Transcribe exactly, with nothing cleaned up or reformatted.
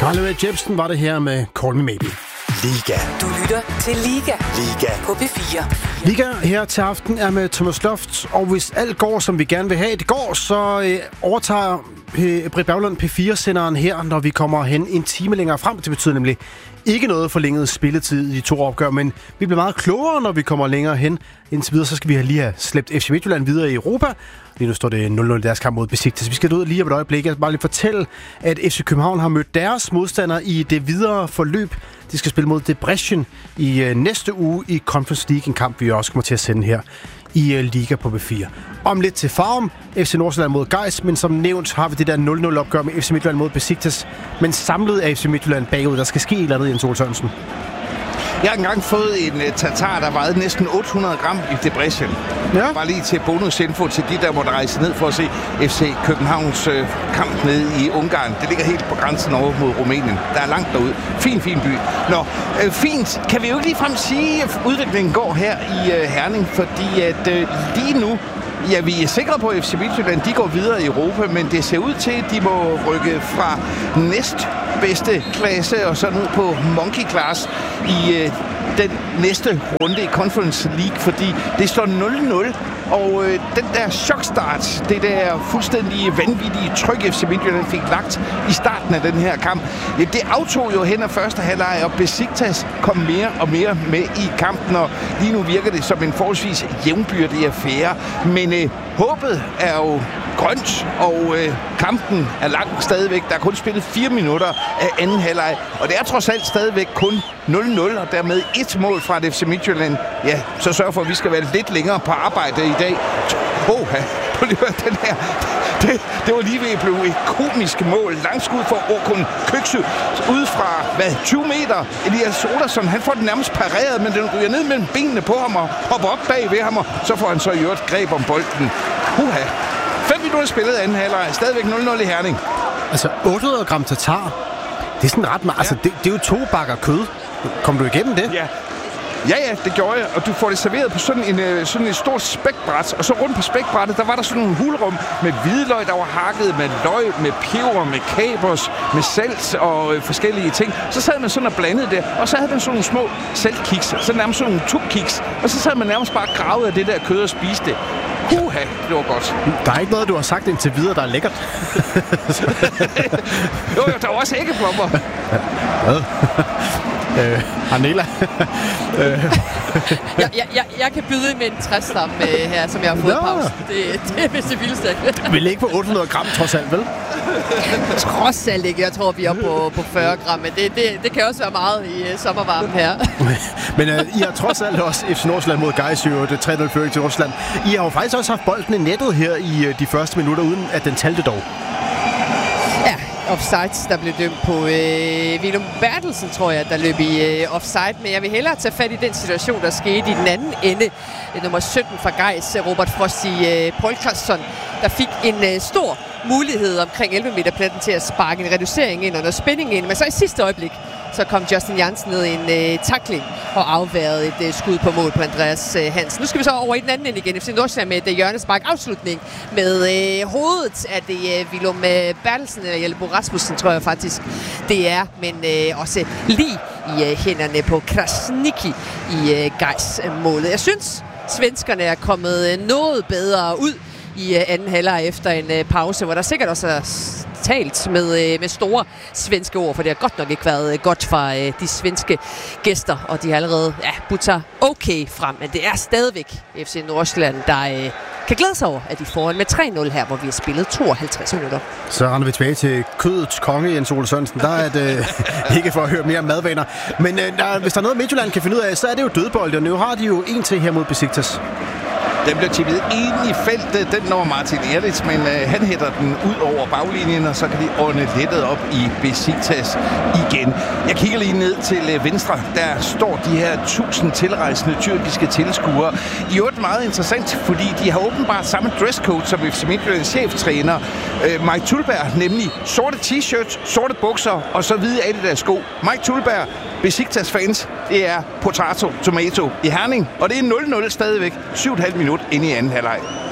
Carly Jepsen var det her med Call Me Maybe. Liga. Du lytter til Liga. Liga. På P fire. Liga her til aften er med Thomas Loft, og hvis alt går, som vi gerne vil have det går, så øh, overtager øh, Britt Berglund P fire-senderen her, når vi kommer hen en time længere frem. Det betyder nemlig ikke noget forlænget spilletid i de to opgør, men vi bliver meget klogere, når vi kommer længere hen. Indtil videre, så skal vi lige have slæbt F C Midtjylland videre i Europa. Lige nu står det nul nul i deres kamp mod Besiktas. Vi skal ud lige om et øjeblik. Jeg skal bare lige fortælle, at F C København har mødt deres modstandere i det videre forløb. De skal spille mod Debrecen i øh, næste uge i Conference League, en kamp, vi også kommer til at sende her i øh, Liga på P fire. Om lidt til Farum, F C Nordsjælland mod Gais, men som nævnt har vi det der nul nul opgør med F C Midtjylland mod Besiktas. Men samlet er F C Midtjylland bagud. Der skal ske et eller andet, Jens Ole Sørensen. Jeg har engang fået en uh, tatar, der vejede næsten otte hundrede gram i Debrecen. Ja. Bare lige til bonusinfo til de, der måtte rejse ned for at se F C Københavns uh, kamp nede i Ungarn. Det ligger helt på grænsen over mod Rumænien. Der er langt derude. Fin, fin by. Nå, uh, fint. Kan vi jo ikke ligefrem sige, at udviklingen går her i uh, Herning, fordi at uh, lige nu, ja, vi er sikre på, at F C Midtjylland, de går videre i Europa, men det ser ud til, at de må rykke fra næst bedste klasse og så ned på monkey class i øh, den næste runde i Conference League, fordi det står nul nul, og øh, den der chokstart, det der fuldstændig vanvittige tryk, F C Midtjylland fik lagt i starten af den her kamp, det aftog jo hen af første halvleg, og Besiktas kom mere og mere med i kampen, og lige nu virker det som en forholdsvis jævnbyrdig affære, men øh, håbet er jo grønt, og øh, kampen er langt stadigvæk. Der er kun spillet fire minutter af anden halvleg, og det er trods alt stadigvæk kun nul nul, og dermed et mål fra F C Midtjylland. Ja, så sørg for, at vi skal være lidt længere på arbejde i dag. Åh, prøv lige at høre den her. Det, det var lige ved at blive et komisk mål. Langskud for Okun Köksü ude fra, hvad, tyve meter. Elias Oderson, han får den nærmest pareret, men den ryger ned mellem benene på ham og hopper op bag ved ham, og så får han så i øvrigt greb om bolden. Uha. fem minutter spillet anden halvleg. Stadigvæk nul nul i Herning. Altså otte hundrede gram tatar. Det er sådan ret meget. Ja. Altså, det, det er jo to bakker kød. Kom du igennem det? Ja. Ja, ja, det gjorde jeg, og du får det serveret på sådan en sådan et stort spækbræt, og så rundt på spækbrættet, der var der sådan nogle hulrum med hvidløg, der var hakket, med løg, med peber, med kapers, med salt og øh, forskellige ting. Så sad man sådan og blandede det, og så havde man sådan nogle små saltkiks, så nærmest sådan nogle tubkiks, og så sad man nærmest bare gravet af det der kød og spiste det. Uha, det var godt. Der er ikke noget, du har sagt indtil videre, der er lækkert. jo, jo, der var også æggeplommer. Hvad? Øh, Arnela. jeg, jeg, jeg, jeg kan byde med en træstamme øh, her, som jeg har fået i pausen. Det, det er vist det vildeste. Vi ligger ikke på otte hundrede gram, trods alt, vel? Trods alt ikke. Jeg tror, vi er på, på fyrre gram, men det, det, det kan også være meget i uh, sommervarmen her. men øh, I har trods alt også F C Nordsjælland mod Gais, jo, det tre nul føring til Rusland. I har jo faktisk også haft bolden i nettet her i uh, de første minutter, uden at den talte dog. Ja, offsides, der blev dømt på øh, Willum Bertelsen, tror jeg, der løb i øh, offside. Men jeg vil hellere tage fat i den situation, der skete i den anden ende. Øh, nummer sytten fra Gais, Robert Frosty øh, Polkarsson, der fik en øh, stor mulighed omkring elleve meter pletten til at sparke en reducering ind og noget spænding ind. Men så i sidste øjeblik, så kom Justin Jansen ned i en øh, tackling og afværede et øh, skud på mål på Andreas øh, Hansen. Nu skal vi så over i den anden ende igen. F C Nordsjælland med et øh, hjørnespark afslutning med øh, hovedet af det øh, Willum øh, Bertelsen eller Jelbo Rasmussen, tror jeg faktisk det er. Men øh, også lige i øh, hænderne på Krasniqi i øh, Gais-målet. Jeg synes, svenskerne er kommet øh, noget bedre ud i øh, anden halvleg efter en øh, pause, hvor der sikkert også er talt med, øh, med store svenske ord, for det har godt nok ikke været øh, godt fra øh, de svenske gæster, og de har allerede ja, budt sig okay frem, men det er stadigvæk F C Nordsjælland, der øh, kan glæde sig over, at de får med tre nul her, hvor vi har spillet tooghalvtreds minutter. Så render vi tilbage til kødets konge, Jens Ole Sørensen. Der er det øh, ikke for at høre mere madvaner. Men øh, der, hvis der er noget, Midtjylland kan finde ud af, så er det jo dødbold, og nu har de jo en til her mod Besiktas. Den blev tippet ind i feltet. Den når Martin Erlitz, men øh, han hætter den ud over baglinjen, og så kan de ordne lettet op i Besiktas igen. Jeg kigger lige ned til øh, venstre. Der står de her tusind tilrejsende tyrkiske tilskuere. I øvrigt meget interessant, fordi de har åbenbart samme dresscode som F C Midtjyllands cheftræner øh, Mike Tulberg, nemlig sorte t-shirts, sorte bukser og så hvide Adidas sko. Mike Tulberg, Besiktas fans, det er potato, tomato i Herning, og det er nul nul stadigvæk. syv komma fem minut inde i anden halvleg.